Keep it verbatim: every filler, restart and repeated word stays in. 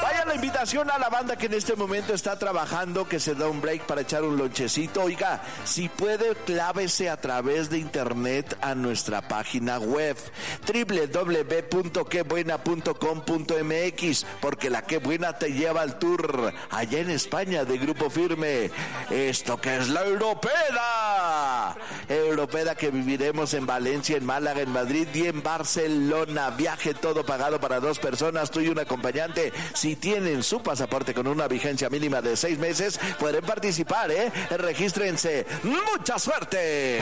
Vaya la invitación a la banda que en este momento está trabajando, que se da un break para echar un lonchecito. Oiga, si puede, clávese a través de internet a nuestra página web doble u doble u doble u punto que buena punto com punto m x, porque la Que Buena te lleva al tour allá en España de Grupo Firme. Esto que es la Europeda. Europeda que viviremos en Valencia, en Málaga, en Madrid y en Barcelona. Viaje todo pagado para dos personas, tú y un acompañante. Si tienen su pasaporte con una vigencia mínima de seis meses, pueden participar, ¿eh? Regístrense. ¡Mucha suerte!